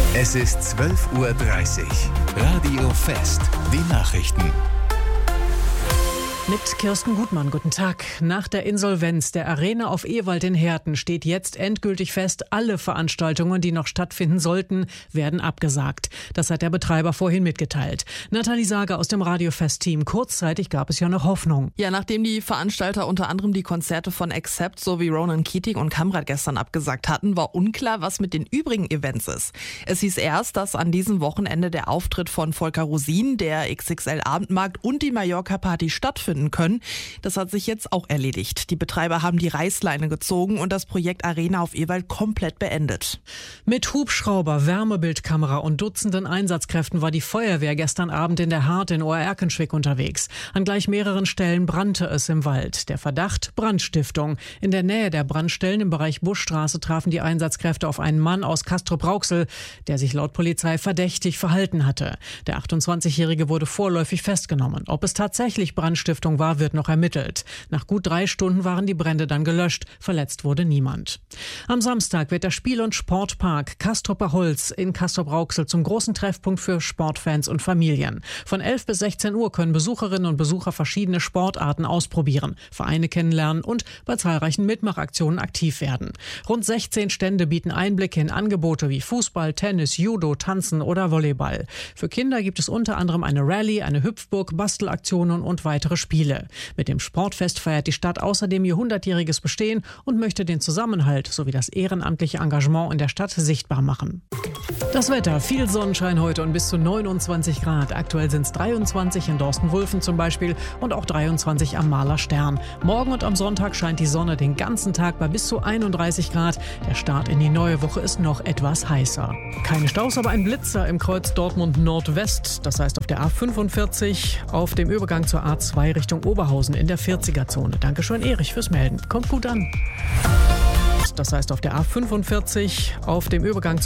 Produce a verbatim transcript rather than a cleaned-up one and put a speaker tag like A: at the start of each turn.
A: Es ist zwölf Uhr dreißig. Radio Fest. Die Nachrichten.
B: Mit Kirsten Gutmann, guten Tag. Nach der Insolvenz der Arena auf Ewald in Herten steht jetzt endgültig fest, alle Veranstaltungen, die noch stattfinden sollten, werden abgesagt. Das hat der Betreiber vorhin mitgeteilt. Nathalie Sager aus dem Radio Fest-Team. Kurzzeitig gab es ja noch Hoffnung.
C: Ja, nachdem die Veranstalter unter anderem die Konzerte von Accept sowie Ronan Keating und Kamrat gestern abgesagt hatten, war unklar, was mit den übrigen Events ist. Es hieß erst, dass an diesem Wochenende der Auftritt von Volker Rosin, der X X L-Abendmarkt und die Mallorca-Party stattfinden können. Das hat sich jetzt auch erledigt. Die Betreiber haben die Reißleine gezogen und das Projekt Arena auf Ewald komplett beendet.
B: Mit Hubschrauber, Wärmebildkamera und Dutzenden Einsatzkräften war die Feuerwehr gestern Abend in der Hart in Oer-Erkenschwick unterwegs. An gleich mehreren Stellen brannte es im Wald. Der Verdacht: Brandstiftung. In der Nähe der Brandstellen im Bereich Buschstraße trafen die Einsatzkräfte auf einen Mann aus Castrop-Rauxel, der sich laut Polizei verdächtig verhalten hatte. Der achtundzwanzigjährige wurde vorläufig festgenommen. Ob es tatsächlich Brandstiftung war, wird noch ermittelt. Nach gut drei Stunden waren die Brände dann gelöscht. Verletzt wurde niemand. Am Samstag wird der Spiel- und Sportpark Castroper Holz in Castrop-Rauxel zum großen Treffpunkt für Sportfans und Familien. Von elf bis sechzehn Uhr können Besucherinnen und Besucher verschiedene Sportarten ausprobieren, Vereine kennenlernen und bei zahlreichen Mitmachaktionen aktiv werden. Rund sechzehn Stände bieten Einblicke in Angebote wie Fußball, Tennis, Judo, Tanzen oder Volleyball. Für Kinder gibt es unter anderem eine Rallye, eine Hüpfburg, Bastelaktionen und weitere Spiele. Mit dem Sportfest feiert die Stadt außerdem ihr hundertjähriges Bestehen und möchte den Zusammenhalt sowie das ehrenamtliche Engagement in der Stadt sichtbar machen. Das Wetter: viel Sonnenschein heute und bis zu neunundzwanzig Grad. Aktuell sind es dreiundzwanzig in Dorsten-Wulfen zum Beispiel und auch dreiundzwanzig am Mahler Stern. Morgen und am Sonntag scheint die Sonne den ganzen Tag bei bis zu einunddreißig Grad. Der Start in die neue Woche ist noch etwas heißer. Keine Staus, aber ein Blitzer im Kreuz Dortmund Nordwest. Das heißt auf der A fünfundvierzig auf dem Übergang zur A zwei Richtung Oberhausen in der vierziger-Zone. Dankeschön, Erich, fürs Melden. Kommt gut an. Das heißt auf der A fünfundvierzig auf dem Übergang zur